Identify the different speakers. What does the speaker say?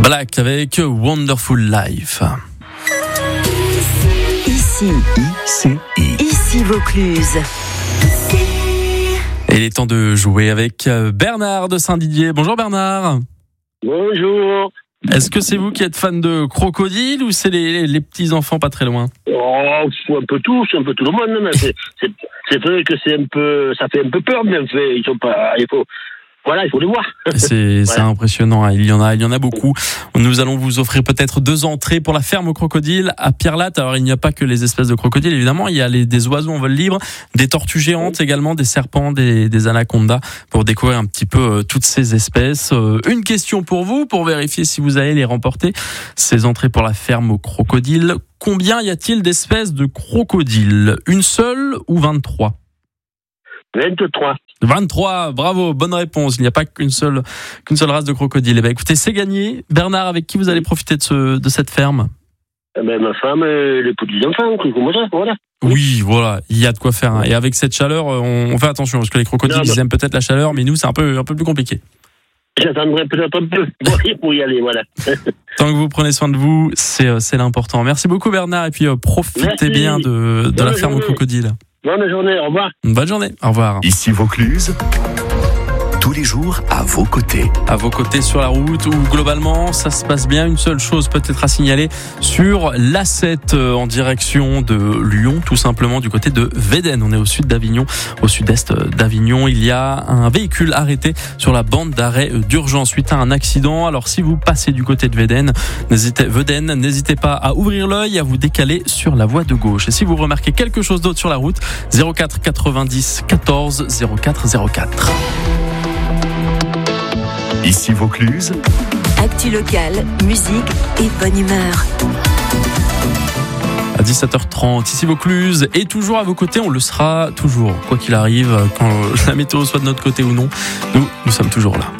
Speaker 1: Black avec Wonderful Life.
Speaker 2: Ici Vaucluse.
Speaker 1: Et il est temps de jouer avec Bernard de Saint-Didier. Bonjour Bernard.
Speaker 3: Bonjour.
Speaker 1: Est-ce que c'est vous qui êtes fan de crocodile ou c'est les petits enfants pas très loin?
Speaker 3: Un peu tout le monde. Mais c'est vrai que ça fait un peu peur, mais ils sont pas. Il faut les voir.
Speaker 1: C'est impressionnant. Il y en a beaucoup. Nous allons vous offrir peut-être 2 entrées pour la ferme aux crocodiles à Pierrelatte. Alors il n'y a pas que les espèces de crocodiles, évidemment. Il y a des oiseaux en vol libre, des tortues géantes également, des serpents, des anacondas, pour découvrir un petit peu toutes ces espèces. Une question pour vous, pour vérifier si vous allez les remporter. Ces entrées pour la ferme aux crocodiles. Combien y a-t-il d'espèces de crocodiles? Une seule ou 23?
Speaker 3: 23.
Speaker 1: 23, bravo, bonne réponse. Il n'y a pas qu'une seule race de crocodile. Écoutez, c'est gagné. Bernard, avec qui vous allez profiter de cette ferme?
Speaker 3: Ma femme et les petits-enfants, comme ça, voilà.
Speaker 1: Oui, voilà, il y a de quoi faire. Et avec cette chaleur, on fait attention, parce que les crocodiles, ils aiment peut-être la chaleur, mais nous, c'est un peu plus compliqué.
Speaker 3: J'attendrai peut-être un peu pour y aller, voilà.
Speaker 1: Tant que vous prenez soin de vous, c'est l'important. Merci beaucoup Bernard, et puis profitez bien de la ferme aux crocodiles.
Speaker 3: Bonne journée, au revoir.
Speaker 1: Bonne journée, au revoir.
Speaker 4: Ici Vaucluse, tous les jours à vos côtés.
Speaker 1: À vos côtés sur la route, où globalement ça se passe bien. Une seule chose peut-être à signaler sur l'A7 en direction de Lyon, tout simplement du côté de Védène. On est au sud d'Avignon, au sud-est d'Avignon. Il y a un véhicule arrêté sur la bande d'arrêt d'urgence suite à un accident. Alors si vous passez du côté de Védène, n'hésitez pas à ouvrir l'œil, à vous décaler sur la voie de gauche. Et si vous remarquez quelque chose d'autre sur la route, 04 90 14 04 04.
Speaker 4: Ici Vaucluse,
Speaker 2: Actu locale, musique et bonne humeur.
Speaker 1: À 17h30, ici Vaucluse, et toujours à vos côtés, on le sera toujours, quoi qu'il arrive, quand la météo soit de notre côté ou non, nous sommes toujours là.